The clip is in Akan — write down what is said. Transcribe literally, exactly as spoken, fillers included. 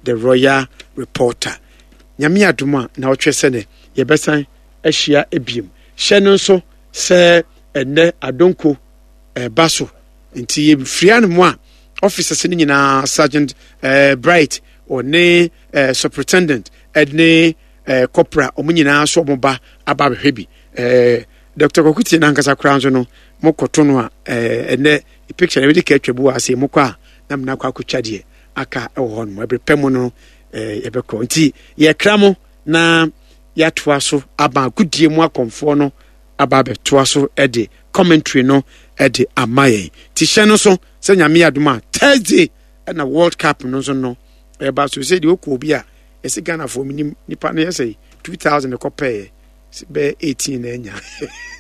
the royal reporter. Nyame adoma na otwe sene ye besan ahia ebiem. Hye no nso se enne adonko e baso nti ye fria no mo a officers ni nyina sergeant uh, Bright or ne uh, superintendent edne uh, corporal omo nyina so omoba aba behwebi uh, Doctor Kokuti na nkasa kra nso no mokoto no a uh, enne picture na we dey atwabu ase mokwa na mna kwa akotwa de aka e wo ho no ebre pem no eh ebekọ nti ye kramo na ya toa so aba gudie mu akomfo no aba be toa so e de commentary no e de amaye ti hye no so se nyame adoma Thursday na World Cup no so no e ba so se de okọ obi a e se Ghana for minim nipa no ye say two thousand e ko pay be eighteen na nya